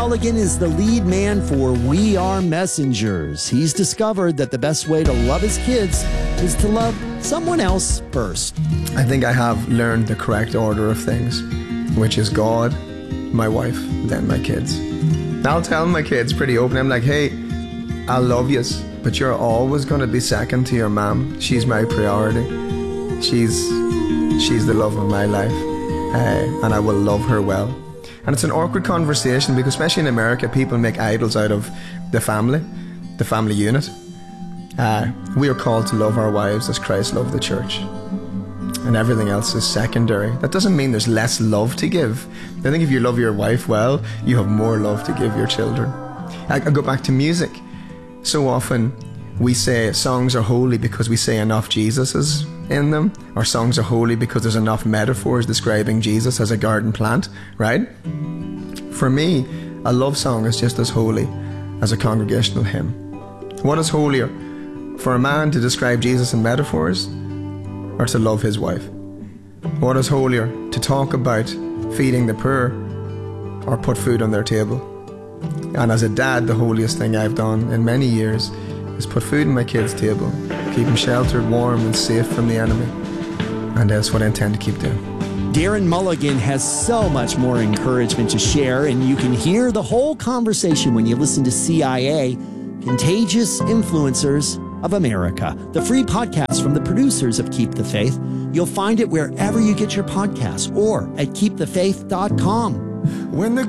Mulligan is the lead man for We Are Messengers. He's discovered that the best way to love his kids is to love someone else first. I think I have learned the correct order of things, which is God, my wife, then my kids. I'll tell my kids pretty open. I'm like, hey, I love yous, but you're always going to be second to your mom. She's my priority. She's the love of my life, and I will love her well. And it's an awkward conversation because especially in America, people make idols out of the family unit. We are called to love our wives as Christ loved the church. And everything else is secondary. That doesn't mean there's less love to give. I think if you love your wife well, you have more love to give your children. I go back to music. So often we say songs are holy because we say enough Jesuses in them, or songs are holy because there's enough metaphors describing Jesus as a garden plant, right? For me, a love song is just as holy as a congregational hymn. What is holier? For a man to describe Jesus in metaphors, or to love his wife? What is holier? To talk about feeding the poor, or put food on their table? And as a dad, the holiest thing I've done in many years is put food on my kids' table, keep them sheltered, warm and safe from the enemy. And that's what I intend to keep doing. Darren Mulligan has so much more encouragement to share, and you can hear the whole conversation when you listen to CIA, Contagious Influencers of America, the free podcast from the producers of Keep the Faith. You'll find it wherever you get your podcasts or at keepthefaith.com. When the